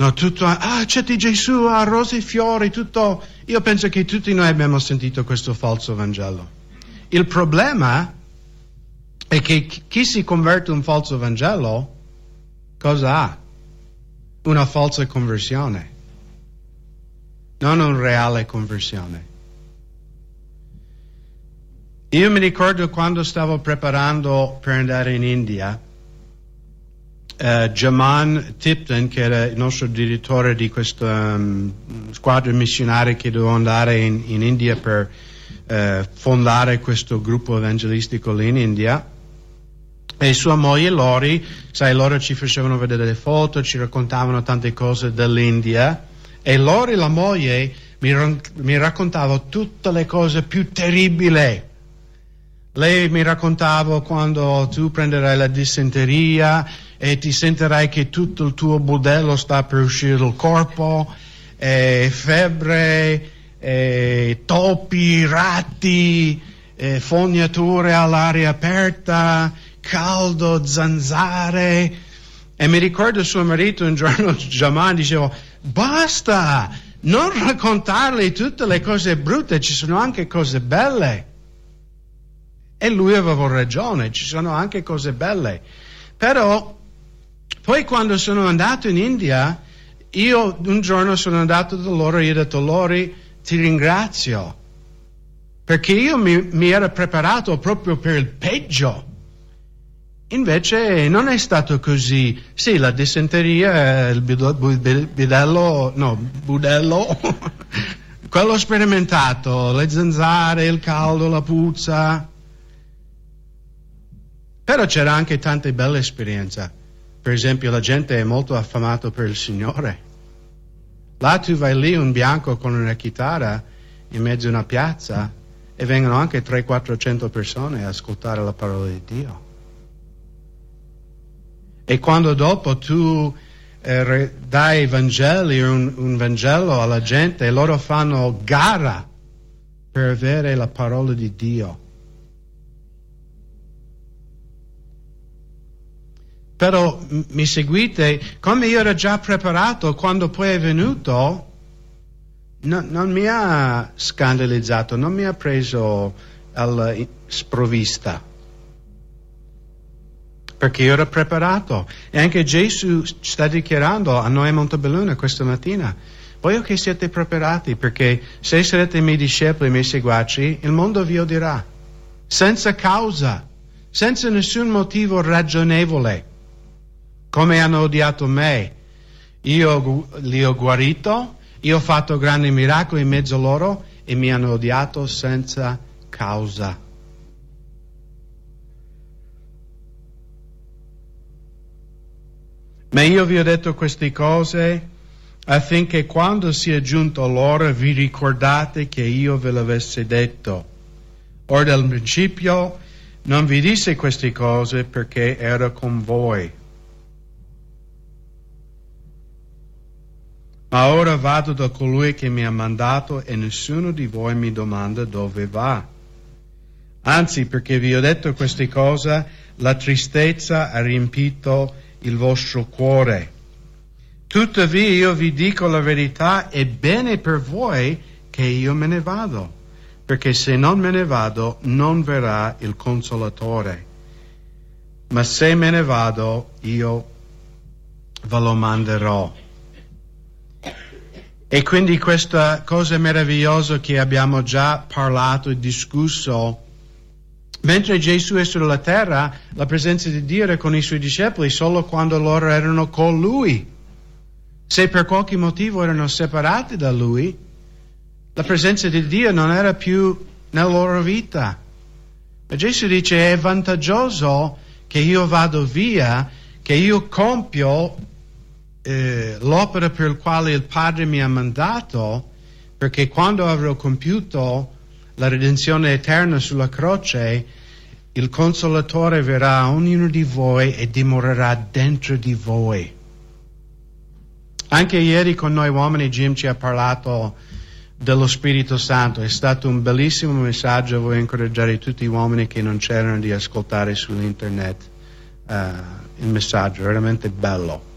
No, tutto, accetti Gesù, rose e fiori, tutto. Io penso che tutti noi abbiamo sentito questo falso Vangelo. Il problema è che chi si converte a un falso Vangelo, cosa ha? Una falsa conversione, non una reale conversione. Io mi ricordo quando stavo preparando per andare in India, Jaman Tipton, che era il nostro direttore di questa squadra missionaria che doveva andare in India per fondare questo gruppo evangelistico lì in India, e sua moglie Lori, sai, loro ci facevano vedere le foto, ci raccontavano tante cose dell'India, e Lori, la moglie, mi raccontava tutte le cose più terribili. Lei mi raccontava quando tu prenderai la dissenteria e ti sentirai che tutto il tuo budello sta per uscire dal corpo, febbre, topi, ratti, fognature all'aria aperta, caldo, zanzare. E mi ricordo suo marito un giorno, Jaman, diceva: basta, non raccontarle tutte le cose brutte, ci sono anche cose belle. E lui aveva ragione, ci sono anche cose belle. Però poi quando sono andato in India, io un giorno sono andato da loro e ho detto: Lori, ti ringrazio, perché io mi ero preparato proprio per il peggio. Invece non è stato così. Sì, la dissenteria, il budello, quello sperimentato, le zanzare, il caldo, la puzza. Però c'era anche tante belle esperienze. Per esempio, la gente è molto affamata per il Signore. Là tu vai lì, un bianco con una chitarra in mezzo a una piazza, e vengono anche 300-400 persone a ascoltare la parola di Dio. E quando dopo tu dai Vangeli, un Vangelo alla gente, loro fanno gara per avere la parola di Dio. Però mi seguite, come io ero già preparato, quando poi è venuto, non mi ha scandalizzato, non mi ha preso alla sprovvista, perché io ero preparato. E anche Gesù sta dichiarando a noi a Montebelluna questa mattina: voglio che siete preparati, perché se sarete miei discepoli, miei seguaci, il mondo vi odierà, senza causa, senza nessun motivo ragionevole. Come hanno odiato me, io li ho guarito, io ho fatto grandi miracoli in mezzo a loro e mi hanno odiato senza causa. Ma io vi ho detto queste cose affinché quando sia giunto l'ora vi ricordate che io ve l'avessi detto. Or dal principio non vi disse queste cose perché ero con voi. Ma ora vado da colui che mi ha mandato e nessuno di voi mi domanda dove va. Anzi, perché vi ho detto queste cose, la tristezza ha riempito il vostro cuore. Tuttavia io vi dico la verità, è bene per voi che io me ne vado, perché se non me ne vado non verrà il Consolatore. Ma se me ne vado io ve lo manderò. E quindi questa cosa meravigliosa che abbiamo già parlato e discusso, mentre Gesù è sulla terra, la presenza di Dio era con i suoi discepoli solo quando loro erano con Lui. Se per qualche motivo erano separati da Lui, la presenza di Dio non era più nella loro vita. Ma Gesù dice: è vantaggioso che io vado via, che io compio l'opera per la quale il Padre mi ha mandato, perché quando avrò compiuto la redenzione eterna sulla croce, il Consolatore verrà a ognuno di voi e dimorerà dentro di voi. Anche ieri con noi uomini Jim ci ha parlato dello Spirito Santo. È stato un bellissimo messaggio. Voglio incoraggiare tutti gli uomini che non c'erano di ascoltare sull'internet il messaggio, veramente bello.